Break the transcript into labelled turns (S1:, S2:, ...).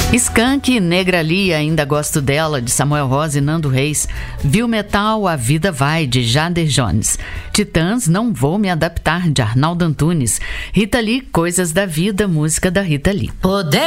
S1: Skank, Negra Lia, Ainda Gosto Dela, de Samuel Rosa e Nando Reis. Viu Metal, A Vida Vai, de Jader Jones. Titãs, Não Vou Me Adaptar, de Arnaldo Antunes. Rita Lee, Coisas da Vida, música da Rita Lee.
S2: Poder